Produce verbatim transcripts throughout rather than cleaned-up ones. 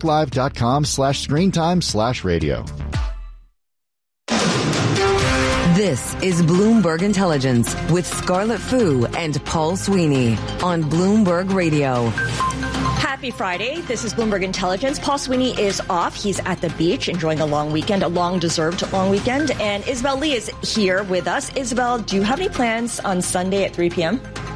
bloomberglive.com slash screentime slash radio. This is Bloomberg Intelligence with Scarlett Fu and Paul Sweeney on Bloomberg Radio. Happy Friday. This is Bloomberg Intelligence. Paul Sweeney is off. He's at the beach enjoying a long weekend, a long-deserved long weekend. And Isabel Lee is here with us. Isabel, do you have any plans on Sunday at three p.m.?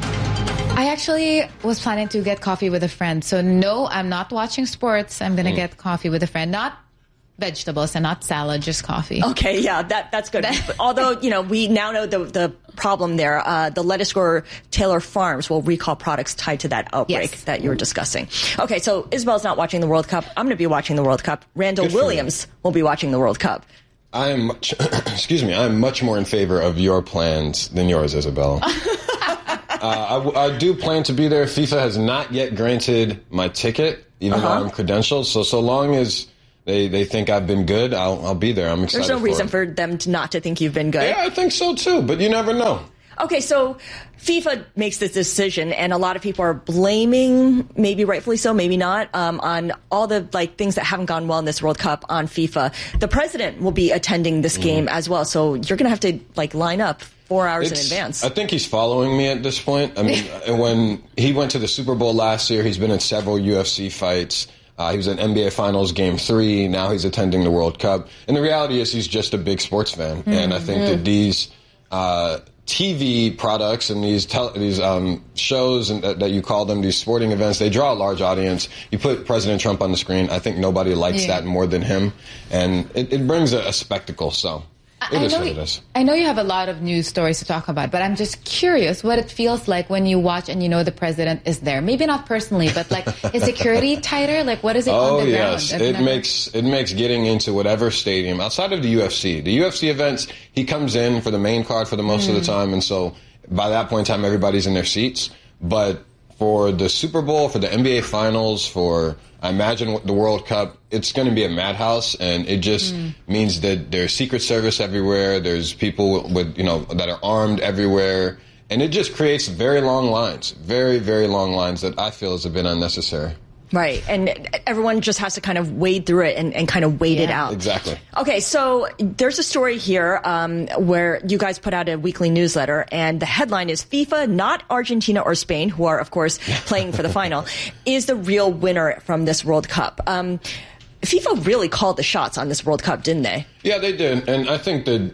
I actually was planning to get coffee with a friend. So no, I'm not watching sports. I'm going to mm. get coffee with a friend. Not vegetables and not salad, just coffee. Okay, yeah, that that's good. Although, you know, we now know the the problem there. Uh, the lettuce grower Taylor Farms will recall products tied to that outbreak yes. that you were discussing. Okay, so Isabel's not watching the World Cup. I'm going to be watching the World Cup. Randall Williams will be watching the World Cup. I am much, excuse me, I am much more in favor of your plans than yours, Isabel. uh, I, I do plan to be there. FIFA has not yet granted my ticket, even uh-huh. though I'm credentialed. So, so long as They they think I've been good, I'll I'll be there. I'm excited. There's no for reason it. for them to not to think you've been good. Yeah, I think so too, but you never know. Okay, so FIFA makes this decision, and a lot of people are blaming, maybe rightfully so, maybe not, um, on all the like things that haven't gone well in this World Cup on FIFA. The president will be attending this game mm. as well, so you're going to have to like line up four hours it's, in advance. I think he's following me at this point. I mean, when he went to the Super Bowl last year, he's been in several U F C fights. Uh, he was in N B A Finals Game three. Now he's attending the World Cup. And the reality is he's just a big sports fan. Mm-hmm. And I think that these uh, T V products and these tel- these um, shows and that, that you call them, these sporting events, they draw a large audience. You put President Trump on the screen. I think nobody likes yeah. that more than him. And it, it brings a, a spectacle. So it I is know what you, it is. I know you have a lot of news stories to talk about, but I'm just curious what it feels like when you watch and you know the president is there. Maybe not personally, but like is security tighter? Like what is it oh, on the yes. ground? It never... makes it makes getting into whatever stadium outside of the U F C. The U F C events, he comes in for the main card for the most mm. of the time, and so by that point in time, everybody's in their seats. But for the Super Bowl, for the N B A Finals, for I imagine the World Cup, it's going to be a madhouse, and it just mm. means that there's Secret Service everywhere. There's people with, you know, that are armed everywhere, and it just creates very long lines, very, very long lines that I feel is a bit unnecessary. Right, and everyone just has to kind of wade through it and, and kind of wait yeah. it out. Exactly. Okay, so there's a story here um, where you guys put out a weekly newsletter, and the headline is FIFA, not Argentina or Spain, who are, of course, playing for the final, is the real winner from this World Cup. Um, FIFA really called the shots on this World Cup, didn't they? Yeah, they did, and I think that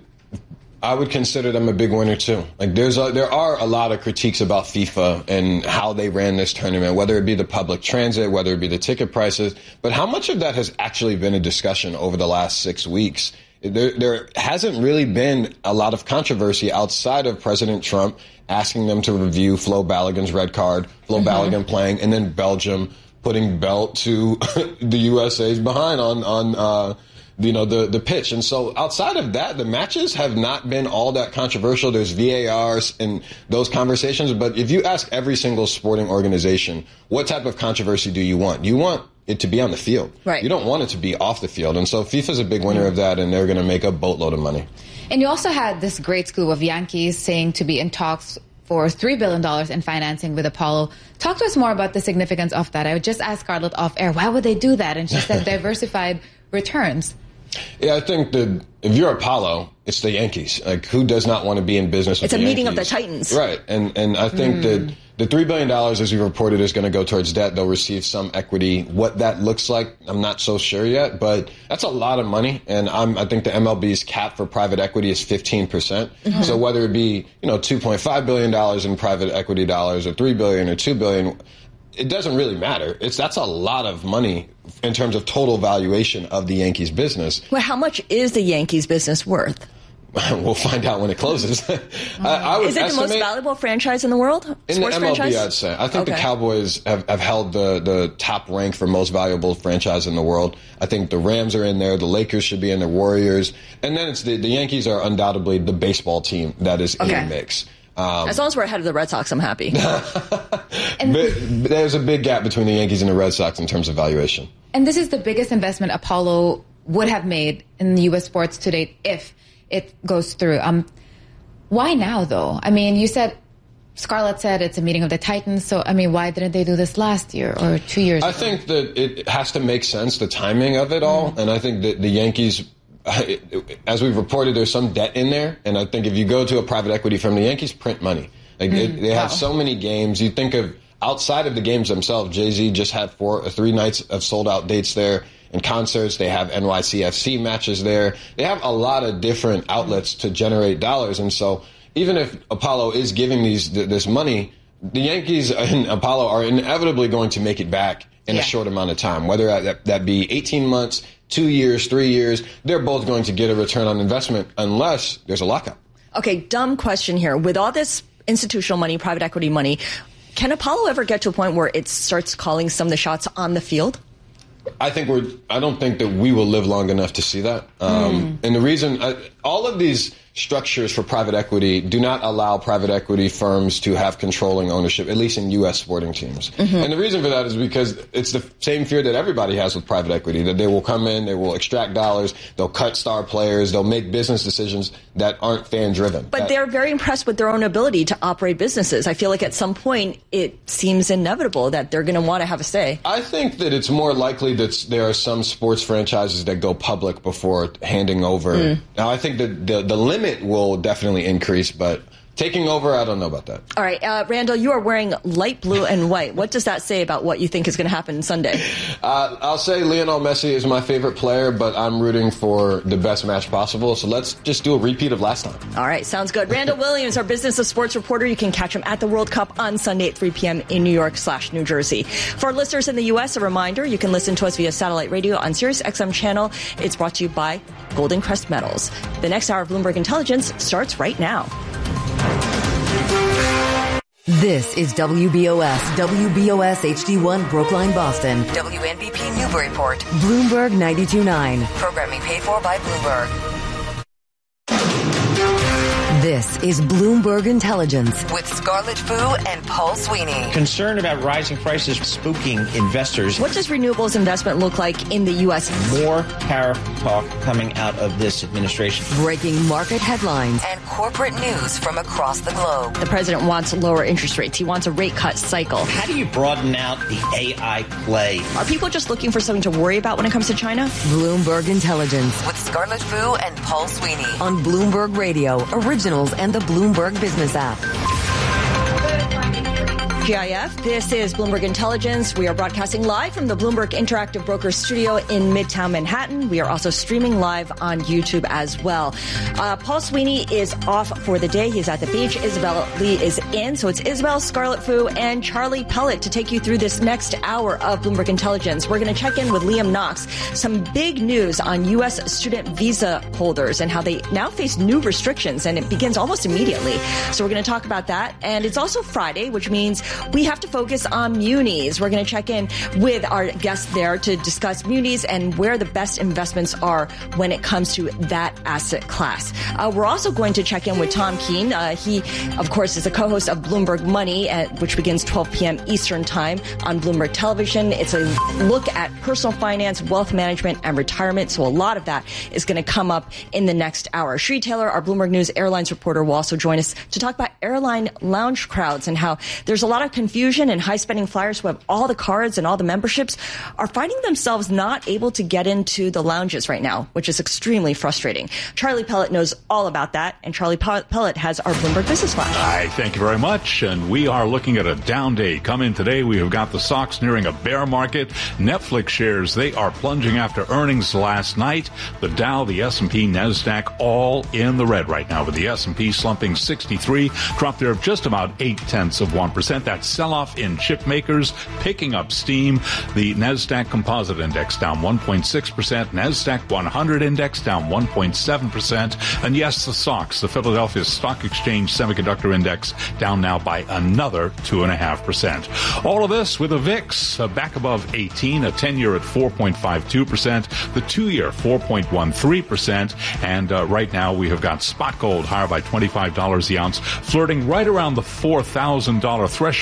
I would consider them a big winner too. Like there's a, there are a lot of critiques about FIFA and how they ran this tournament, whether it be the public transit, whether it be the ticket prices. But how much of that has actually been a discussion over the last six weeks? There, there hasn't really been a lot of controversy outside of President Trump asking them to review Flo Balogun's red card, Flo mm-hmm. Balogun playing, and then Belgium putting belt to the U S A's behind on on. Uh, you know, the, the pitch. And so outside of that, the matches have not been all that controversial. There's V A Rs and those conversations. But if you ask every single sporting organization, what type of controversy do you want? You want it to be on the field. Right. You don't want it to be off the field. And so FIFA's a big winner of that, and they're going to make a boatload of money. And you also had this great scoop of Yankees saying to be in talks for three billion dollars in financing with Apollo. Talk to us more about the significance of that. I would just ask Scarlett off air, why would they do that? And she said diversified returns. Yeah, I think that if you're Apollo, it's the Yankees. Like, who does not want to be in business with the Yankees? It's a meeting of the Titans. Right. And and I think mm. that the three billion dollars, as you reported, is going to go towards debt. They'll receive some equity. What that looks like, I'm not so sure yet. But that's a lot of money. And I'm, I think the M L B's cap for private equity is fifteen percent. Mm-hmm. So whether it be, you know, two point five billion dollars in private equity dollars or three billion dollars or two billion dollars, it doesn't really matter. It's that's a lot of money in terms of total valuation of the Yankees business. Well, how much is the Yankees business worth? We'll find out when it closes. I, I would is it the most valuable franchise in the world? In Sports the M L B, franchise? I'd say. I think okay. the Cowboys have, have held the, the top rank for most valuable franchise in the world. I think the Rams are in there. The Lakers should be in the Warriors. And then it's the, the Yankees are undoubtedly the baseball team that is okay. in the mix. Um, as long as we're ahead of the Red Sox, I'm happy. And but there's a big gap between the Yankees and the Red Sox in terms of valuation. And this is the biggest investment Apollo would have made in U S sports to date if it goes through. Um, why now, though? I mean, you said Scarlett said it's a meeting of the Titans. So, I mean, why didn't they do this last year or two years I ago? think that it has to make sense, the timing of it all. Mm-hmm. And I think that the Yankees, as we've reported, there's some debt in there. And I think if you go to a private equity firm, the Yankees print money. Like mm-hmm. it, they have wow. so many games. You think of outside of the games themselves, Jay-Z just had four or three nights of sold-out dates there. And concerts, they have N Y C F C matches there. They have a lot of different outlets to generate dollars. And so even if Apollo is giving these this money, the Yankees and Apollo are inevitably going to make it back in yeah. a short amount of time, whether that, that be eighteen months, two years, three years. They're both going to get a return on investment unless there's a lockout. Okay, dumb question here. With all this institutional money, private equity money, can Apollo ever get to a point where it starts calling some of the shots on the field? I think we're. I don't think that we will live long enough to see that. Um, mm. And the reason, uh, all of these structures for private equity do not allow private equity firms to have controlling ownership, at least in U S sporting teams. Mm-hmm. And the reason for that is because it's the same fear that everybody has with private equity, that they will come in, they will extract dollars, they'll cut star players, they'll make business decisions that aren't fan-driven. But that, they're very impressed with their own ability to operate businesses. I feel like at some point it seems inevitable that they're going to want to have a say. I think that it's more likely that there are some sports franchises that go public before handing over. Mm. Now, I think that the, the limit will definitely increase, but taking over, I don't know about that. All right, uh, Randall, you are wearing light blue and white. What does that say about what you think is going to happen Sunday? Uh, I'll say Lionel Messi is my favorite player, but I'm rooting for the best match possible. So let's just do a repeat of last time. All right, sounds good. Randall Williams, our Business of Sports reporter. You can catch him at the World Cup on Sunday at three p.m. in New York slash New Jersey. For our listeners in the U S, a reminder, you can listen to us via satellite radio on Sirius X M channel. It's brought to you by Golden Crest Metals. The next hour of Bloomberg Intelligence starts right now. This is W B O S, W B O S H D one Brookline, Boston. W N B P Newburyport. Bloomberg ninety-two point nine. Programming paid for by Bloomberg. This is Bloomberg Intelligence with Scarlett Fu and Paul Sweeney. Concern about rising prices spooking investors. What does renewables investment look like in the U S? More tariff talk coming out of this administration. Breaking market headlines and corporate news from across the globe. The president wants lower interest rates. He wants a rate cut cycle. How do you broaden out the A I play? Are people just looking for something to worry about when it comes to China? Bloomberg Intelligence with Scarlett Fu and Paul Sweeney on Bloomberg Radio, originals and the Bloomberg Business app. G I F, this is Bloomberg Intelligence. We are broadcasting live from the Bloomberg Interactive Brokers studio in Midtown Manhattan. We are also streaming live on YouTube as well. Uh, Paul Sweeney is off for the day. He's at the beach. Isabel Lee is in. So it's Isabel, Scarlett Fu, and Charlie Pellet to take you through this next hour of Bloomberg Intelligence. We're going to check in with Liam Knox. Some big news on U S student visa holders and how they now face new restrictions, and it begins almost immediately. So we're going to talk about that. And it's also Friday, which means we have to focus on munis. We're going to check in with our guest there to discuss munis and where the best investments are when it comes to that asset class. Uh, we're also going to check in with Tom Keene. Uh, he, of course, is a co-host of Bloomberg Money, at, which begins twelve p.m. Eastern Time on Bloomberg Television. It's a look at personal finance, wealth management, and retirement. So a lot of that is going to come up in the next hour. Sri Taylor, our Bloomberg News Airlines reporter, will also join us to talk about airline lounge crowds and how there's a lot of confusion, and high-spending flyers who have all the cards and all the memberships are finding themselves not able to get into the lounges right now, which is extremely frustrating. Charlie Pellet knows all about that, and Charlie Pellet has our Bloomberg Business Flash. Hi, thank you very much, and we are looking at a down day. Coming today, we have got the stocks nearing a bear market. Netflix shares, they are plunging after earnings last night. The Dow, the S and P, NASDAQ, all in the red right now, with the S and P slumping sixty-three, drop there of just about eight-tenths of one percent. That sell-off in chip makers picking up steam. The NASDAQ Composite Index down one point six percent. NASDAQ one hundred Index down one point seven percent. And yes, the S O X, the Philadelphia Stock Exchange Semiconductor Index, down now by another two point five percent. All of this with a V I X uh, back above eighteen, a ten-year at four point five two percent, the two-year four point one three percent, and uh, right now we have got spot gold higher by twenty-five dollars the ounce, flirting right around the four thousand dollars threshold.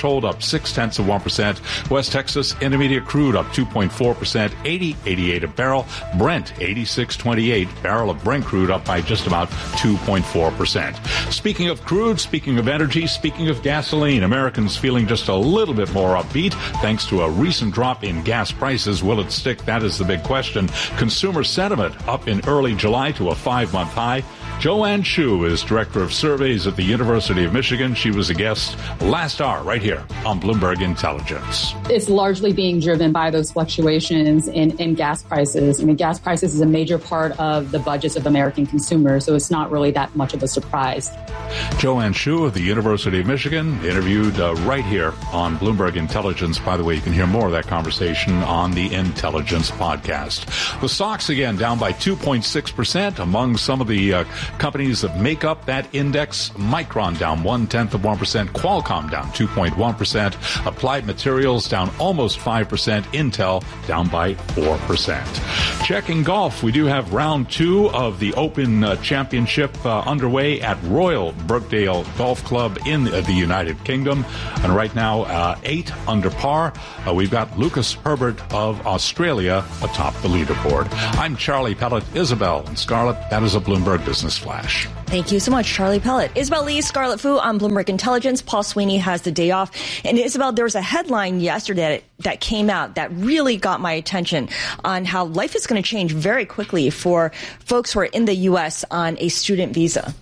threshold up six tenths of one percent. West Texas Intermediate crude up two point four percent, eighty eighty-eight a barrel. Brent eighty-six twenty-eight. Barrel of Brent crude up by just about two point four percent. Speaking of crude, speaking of energy, speaking of gasoline, Americans feeling just a little bit more upbeat thanks to a recent drop in gas prices. Will it stick? That is the big question. Consumer sentiment up in early July to a five-month high. Joanne Shu is Director of Surveys at the University of Michigan. She was a guest last hour right here on Bloomberg Intelligence. It's largely being driven by those fluctuations in, in gas prices. I mean, gas prices is a major part of the budgets of American consumers, so it's not really that much of a surprise. Joanne Shu of the University of Michigan, interviewed uh, right here on Bloomberg Intelligence. By the way, you can hear more of that conversation on the Intelligence podcast. The stocks, again, down by two point six percent. Among some of the uh, companies that make up that index, Micron down one-tenth of one percent, Qualcomm down two point one percent, Applied Materials down almost five percent, Intel down by four percent. Checking golf, we do have round two of the Open uh, Championship uh, underway at Royal Birkdale Golf Club in the, uh, the United Kingdom. And right now, uh, eight under par. Uh, we've got Lucas Herbert of Australia atop the leaderboard. I'm Charlie Pellet, Isabel and Scarlett. That is a Bloomberg Business Flash. Thank you so much, Charlie Pellet. Isabel Lee, Scarlett Fu on Bloomberg Intelligence. Paul Sweeney has the day off. And Isabel, there was a headline yesterday that came out that really got my attention on how life is going to change very quickly for folks who are in the U S on a student visa.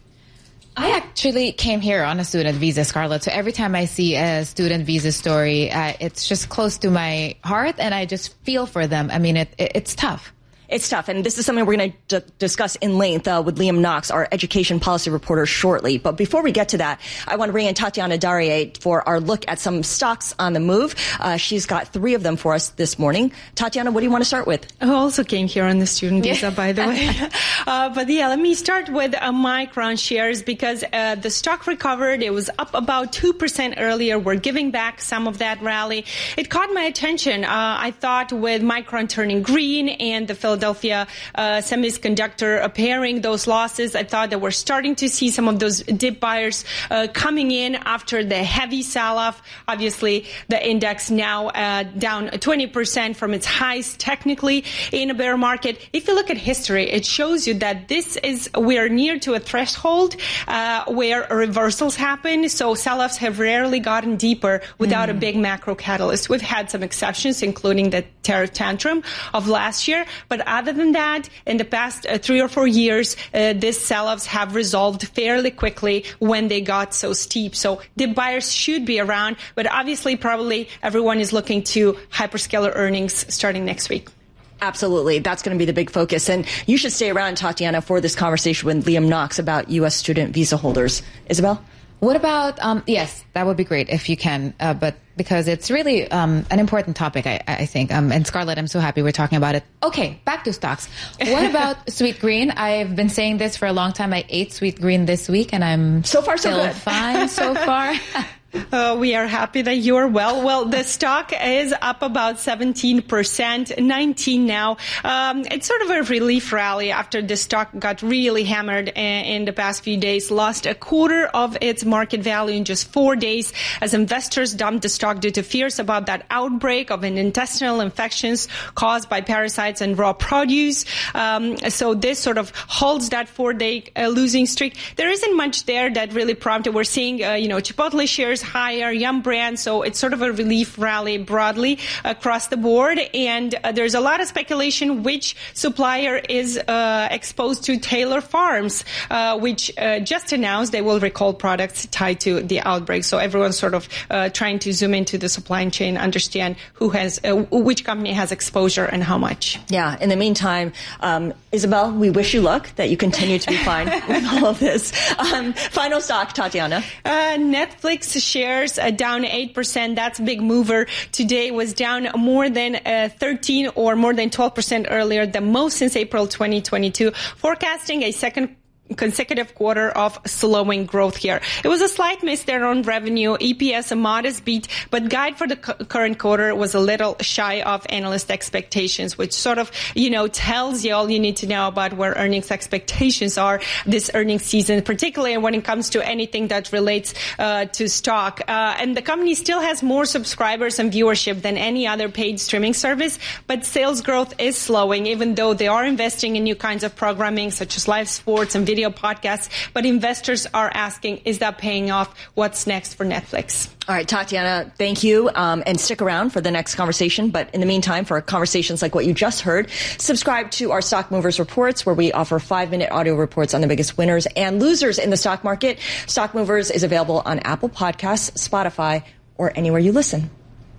I actually came here on a student visa, Scarlett. So every time I see a student visa story, uh, it's just close to my heart, and I just feel for them. I mean, it, it it's tough. It's tough, and this is something we're going to d- discuss in length uh, with Liam Knox, our education policy reporter, shortly. But before we get to that, I want to bring in Tatiana Darie for our look at some stocks on the move. Uh, she's got three of them for us this morning. Tatiana, what do you want to start with? I also came here on the student visa, by the way. uh, but yeah, let me start with uh, Micron shares because uh, the stock recovered. It was up about two percent earlier. We're giving back some of that rally. It caught my attention. Uh, I thought with Micron turning green and the Philadelphia Philadelphia uh, semiconductor uh, pairing those losses, I thought that we're starting to see some of those dip buyers uh, coming in after the heavy sell-off. Obviously, the index now uh, down twenty percent from its highs technically in a bear market. If you look at history, it shows you that this is, we're near to a threshold uh, where reversals happen. So sell-offs have rarely gotten deeper without mm. a big macro catalyst. We've had some exceptions, including the tariff tantrum of last year, but other than that, in the past uh, three or four years, uh, these sell-offs have resolved fairly quickly when they got so steep. So the buyers should be around, but obviously probably everyone is looking to hyperscaler earnings starting next week. Absolutely. That's going to be the big focus. And you should stay around, Tatiana, for this conversation with Liam Knox about U S student visa holders. Isabel? What about, um, yes, that would be great if you can, uh, but because it's really um, an important topic, I, I think. Um, and Scarlett, I'm so happy we're talking about it. Okay, back to stocks. What about Sweet Green? I've been saying this for a long time. I ate Sweet Green this week, and I'm so far so still good. fine so far. Uh, we are happy that you're well. Well, the stock is up about seventeen percent, nineteen now. Um, it's sort of a relief rally after the stock got really hammered in, in the past few days, lost a quarter of its market value in just four days as investors dumped the stock due to fears about that outbreak of an intestinal infections caused by parasites and raw produce. Um, so this sort of holds that four-day uh, losing streak. There isn't much there that really prompted. We're seeing, uh, you know, Chipotle shares higher, Yum brand, so it's sort of a relief rally broadly across the board. And uh, there's a lot of speculation which supplier is uh, exposed to Taylor Farms, uh, which uh, just announced they will recall products tied to the outbreak. So everyone's sort of uh, trying to zoom into the supply chain, understand who has, uh, which company has exposure and how much. Yeah. In the meantime, um, Isabel, we wish you luck that you continue to be fine with all of this. Um, final stock, Tatiana. Uh, Netflix shares uh, down eight percent. That's a big mover. Today was down more than uh, thirteen or more than twelve percent earlier, the most since April twenty twenty-two. Forecasting a second consecutive quarter of slowing growth here. It was a slight miss there on revenue, E P S a modest beat, but guide for the cu- current quarter was a little shy of analyst expectations, which sort of, you know, tells you all you need to know about where earnings expectations are this earnings season, particularly when it comes to anything that relates uh, to stock. Uh, and the company still has more subscribers and viewership than any other paid streaming service, but sales growth is slowing, even though they are investing in new kinds of programming such as live sports and video podcasts. But investors are asking, is that paying off? What's next for Netflix? All right, Tatiana, thank you. Um, and stick around for the next conversation. But in the meantime, for conversations like what you just heard, subscribe to our Stock Movers Reports, where we offer five-minute audio reports on the biggest winners and losers in the stock market. Stock Movers is available on Apple Podcasts, Spotify, or anywhere you listen.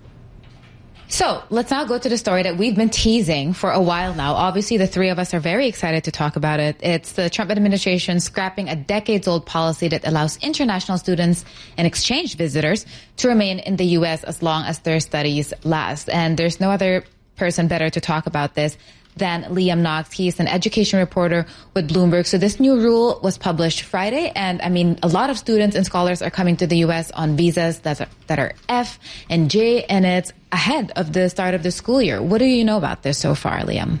So let's now go to the story that we've been teasing for a while now. Obviously, the three of us are very excited to talk about it. It's the Trump administration scrapping a decades-old policy that allows international students and exchange visitors to remain in the U S as long as their studies last. And there's no other person better to talk about this than Liam Knox. He's an education reporter with Bloomberg. So this new rule was published Friday. And I mean, a lot of students and scholars are coming to the U S on visas that are, that are F and J, and it's ahead of the start of the school year. What do you know about this so far, Liam?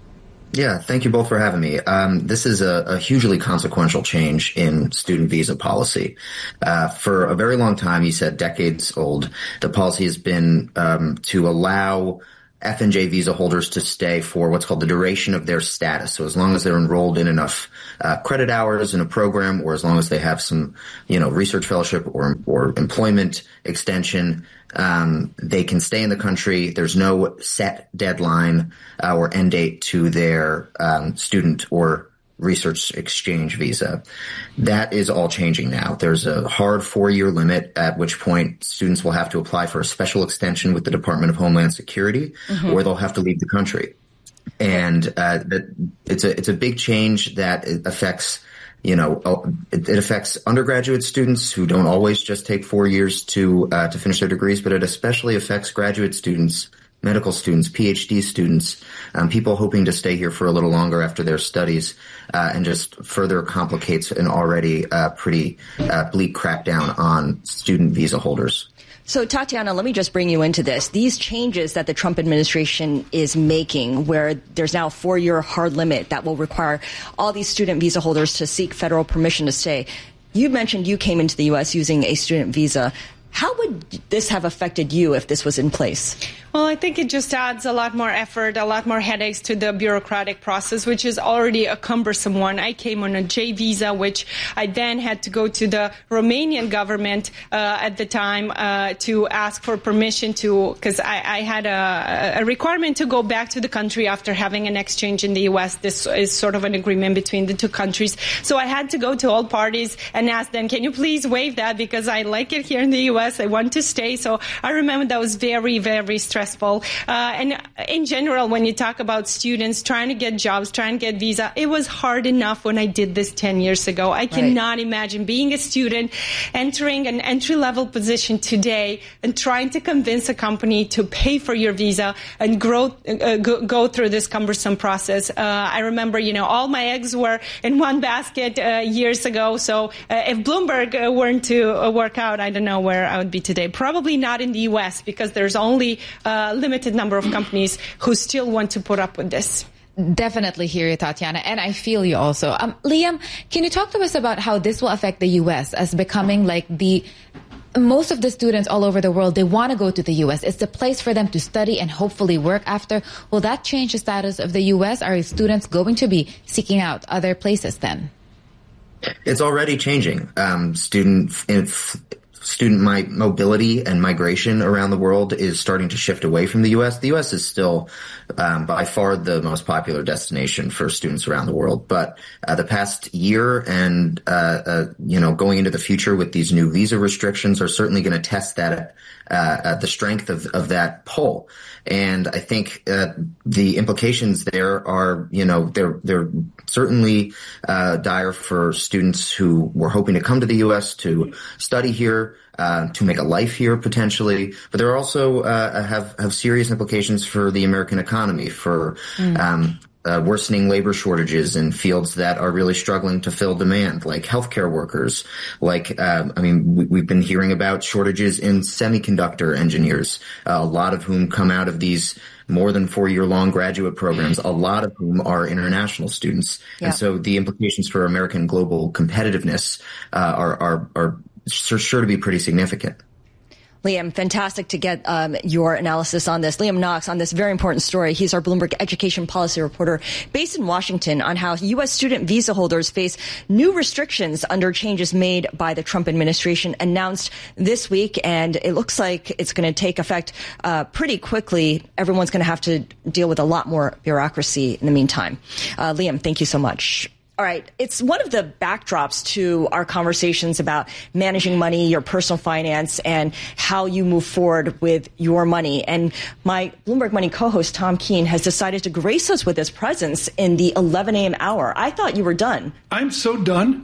Yeah, thank you both for having me. Um, this is a, a hugely consequential change in student visa policy. Uh, for a very long time, you said decades old, the policy has been um, to allow F and J visa holders to stay for what's called the duration of their status. So as long as they're enrolled in enough uh, credit hours in a program, or as long as they have some, you know, research fellowship or or employment extension, um, they can stay in the country. There's no set deadline uh, or end date to their um, student or research exchange visa. That is all changing now. There's a hard four-year limit, at which point students will have to apply for a special extension with the Department of Homeland Security, mm-hmm. or they'll have to leave the country. And uh, that it's a it's a big change that affects, you know, it, it affects undergraduate students who don't always just take four years to uh, to finish their degrees, but it especially affects graduate students, medical students, P H D students, um, people hoping to stay here for a little longer after their studies, uh, and just further complicates an already uh, pretty uh, bleak crackdown on student visa holders. So, Tatiana, let me just bring you into this. These changes that the Trump administration is making, where there's now a four-year hard limit that will require all these student visa holders to seek federal permission to stay. You mentioned you came into the U S using a student visa. How would this have affected you if this was in place? Well, I think it just adds a lot more effort, a lot more headaches to the bureaucratic process, which is already a cumbersome one. I came on a J visa, which I then had to go to the Romanian government uh, at the time uh, to ask for permission to, because I, I had a, a requirement to go back to the country after having an exchange in the U S. This is sort of an agreement between the two countries. So I had to go to all parties and ask them, can you please waive that, because I like it here in the U S. I want to stay. So I remember that was very, very stressful. Uh, and in general, when you talk about students trying to get jobs, trying to get visa, it was hard enough when I did this ten years ago. I cannot right. imagine being a student, entering an entry-level position today and trying to convince a company to pay for your visa and grow, uh, go, go through this cumbersome process. Uh, I remember, you know, all my eggs were in one basket uh, years ago. So uh, if Bloomberg uh, weren't to uh, work out, I don't know where I would be today. Probably not in the U S, because there's only a uh, limited number of companies who still want to put up with this. Definitely hear you, Tatiana, and I feel you also. Um, Liam, can you talk to us about how this will affect the U S as becoming like the most of the students all over the world, they want to go to the U S. It's the place for them to study and hopefully work after. Will that change the status of the U S? Are students going to be seeking out other places then? It's already changing. Um, student if, student my mobility and migration around the world is starting to shift away from the U S. The U S is still um, by far the most popular destination for students around the world. But uh, the past year and, uh, uh, you know, going into the future with these new visa restrictions are certainly going to test that, uh, uh, the strength of, of that pull. And I think uh, the implications there are, you know, they're they're certainly uh, dire for students who were hoping to come to the U S to study here, uh, to make a life here potentially. But there are also uh, have have serious implications for the American economy, for mm. um, uh, worsening labor shortages in fields that are really struggling to fill demand, like healthcare workers. Like, uh, I mean, we, we've been hearing about shortages in semiconductor engineers, uh, a lot of whom come out of these more than four-year-long graduate programs, a lot of whom are international students. Yeah. And so the implications for American global competitiveness uh, are, are, are sure to be pretty significant. Liam, fantastic to get um, your analysis on this. Liam Knox on this very important story. He's our Bloomberg education policy reporter based in Washington on how U S student visa holders face new restrictions under changes made by the Trump administration announced this week. And it looks like it's going to take effect uh, pretty quickly. Everyone's going to have to deal with a lot more bureaucracy in the meantime. Uh, Liam, thank you so much. All right. It's one of the backdrops to our conversations about managing money, your personal finance, and how you move forward with your money. And my Bloomberg Money co-host, Tom Keene, has decided to grace us with his presence in the eleven a.m. hour. I thought you were done. I'm so done.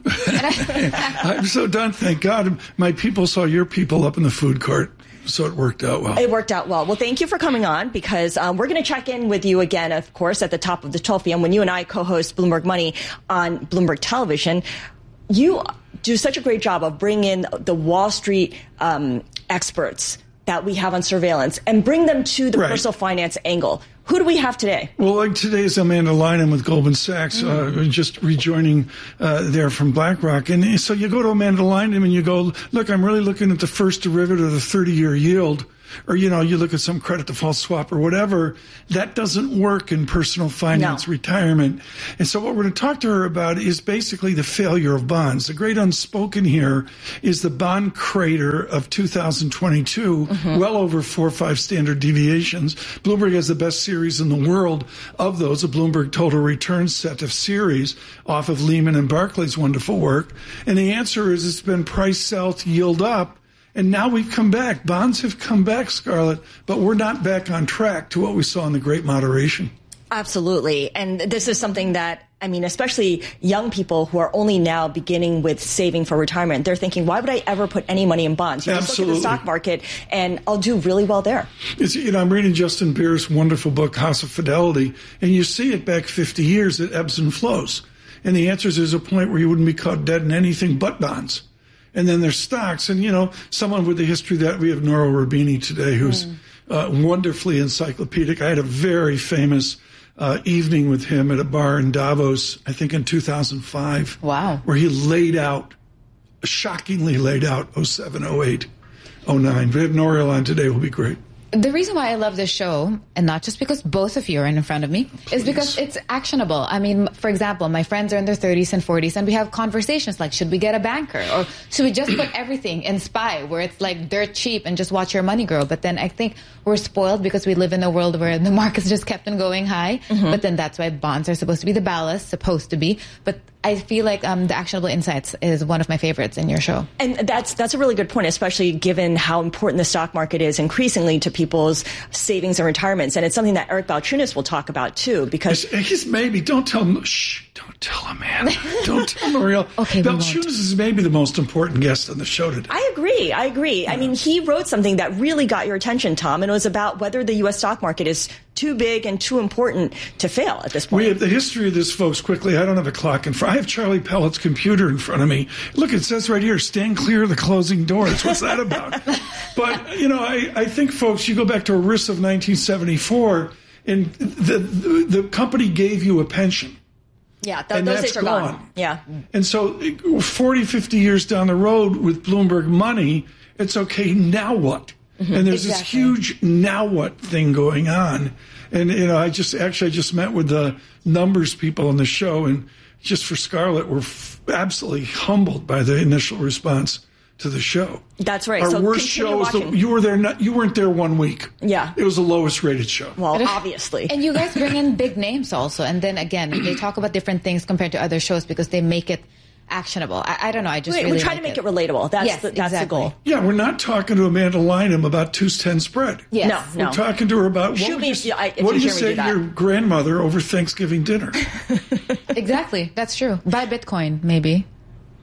I'm so done. Thank God my people saw your people up in the food court. So it worked out well. It worked out well. Well, thank you for coming on, because um, we're going to check in with you again, of course, at the top of the twelve p.m. when you and I co-host Bloomberg Money on Bloomberg Television. You do such a great job of bringing in the Wall Street um, experts that we have on surveillance and bring them to the right. personal finance angle. Who do we have today? Well, like today is Amanda Lynham with Goldman Sachs, mm-hmm. uh, just rejoining uh, there from BlackRock. And so you go to Amanda Lynham and you go, look, I'm really looking at the first derivative of the thirty-year yield. Or, you know, you look at some credit default swap or whatever. That doesn't work in personal finance, no. retirement. And so what we're going to talk to her about is basically the failure of bonds. The great unspoken here is the bond crater of two thousand twenty-two, mm-hmm. well over four or five standard deviations. Bloomberg has the best series in the world of those, a Bloomberg Total Return set of series off of Lehman and Barclays' wonderful work. And the answer is it's been price south, yield up. And now we've come back. Bonds have come back, Scarlett, but we're not back on track to what we saw in the Great Moderation. Absolutely. And this is something that, I mean, especially young people who are only now beginning with saving for retirement, they're thinking, why would I ever put any money in bonds? You just Absolutely. look at the stock market and I'll do really well there. It's, you know, I'm reading Justin Beer's wonderful book, House of Fidelity, and you see it back fifty years, it ebbs and flows. And the answer is there's a point where you wouldn't be caught dead in anything but bonds. And then there's stocks. And, you know, someone with the history that we have, Nora Rubini today, who's mm. uh, wonderfully encyclopedic. I had a very famous uh, evening with him at a bar in Davos, I think in two thousand five. Wow. Where he laid out, shockingly laid out oh seven, oh eight, oh nine. We have Nora on today. Will be great. The reason why I love this show, and not just because both of you are in front of me, Please. is because it's actionable. I mean, for example, my friends are in their thirties and forties, and we have conversations like, should we get a banker? Or should we just put everything in S P Y, where it's like dirt cheap and just watch your money grow? But then I think we're spoiled because we live in a world where the markets just kept on going high. Mm-hmm. But then that's why bonds are supposed to be the ballast, supposed to be. But I feel like um, the Actionable Insights is one of my favorites in your show. And that's that's a really good point, especially given how important the stock market is increasingly to people's savings and retirements. And it's something that Eric Balchunas will talk about, too, because... He's maybe, don't tell him, shh, don't tell him, man. Don't tell him, Ariel. Okay, Balchunas is maybe the most important guest on the show today. I agree. I agree. Yeah. I mean, he wrote something that really got your attention, Tom, and it was about whether the U S stock market is too big and too important to fail at this point. We have the history of this, folks, quickly. I don't have a clock in front. I have Charlie Pellet's computer in front of me. Look, it says right here, stand clear of the closing doors. What's that about? But, you know, I, I think, folks, you go back to ERISA of nineteen seventy-four, and the, the, the company gave you a pension. Yeah, th- those days are gone. gone. Yeah. And so forty, fifty years down the road with Bloomberg Money, it's okay, now what? Mm-hmm. And there's exactly. this huge now what thing going on. And, you know, I just actually I just met with the numbers people on the show, and just for Scarlett, we're f- absolutely humbled by the initial response to the show. That's right. Our so worst show is the, you were there. Not, you weren't there one week. Yeah, it was the lowest rated show. Well, obviously. And you guys bring in big names also, and then again, they talk about different things compared to other shows because they make it actionable. I, I don't know. I just we, really we try like to make it. it relatable. That's yes, the, that's exactly. the goal. Yeah, we're not talking to Amanda Lynham about two ten spread. Yes. No, we're no. talking to her about Shoot what would me, you, I, what you do you hear say me do to your grandmother over Thanksgiving dinner? Exactly, that's true. Buy Bitcoin, maybe.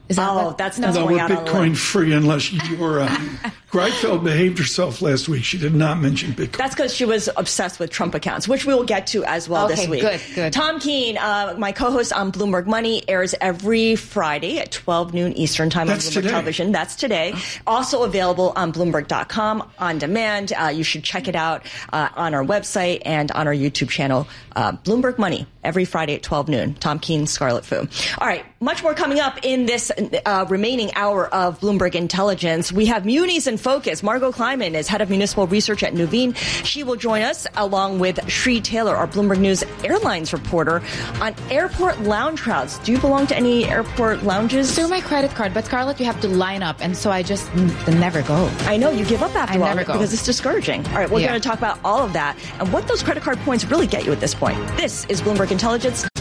Is that oh, what? that's that's no, going we're out on the Bitcoin limb. free unless you're. Uh, Greifeld behaved herself last week. She did not mention Bitcoin. That's because she was obsessed with Trump accounts, which we will get to as well Okay, this week. good, good. Tom Keene, uh, my co-host on Bloomberg Money, airs every Friday at twelve noon Eastern Time That's on Bloomberg today. Television. That's today. Also available on Bloomberg dot com on demand. Uh, you should check it out uh, on our website and on our YouTube channel. Uh, Bloomberg Money every Friday at twelve noon. Tom Keene, Scarlet Fu. All right, much more coming up in this uh, remaining hour of Bloomberg Intelligence. We have Munis in focus. Margot Kleiman is head of municipal research at Nuveen. She will join us along with Shree Taylor, our Bloomberg News Airlines reporter, on airport lounge crowds. Do you belong to any airport lounges? Through my credit card, but Scarlett, you have to line up, and so I just n- never go. I know, you give up after I a while never go. because it's discouraging. All right, we're Yeah. going to talk about all of that and what those credit card points really get you at this point. This is Bloomberg Intelligence.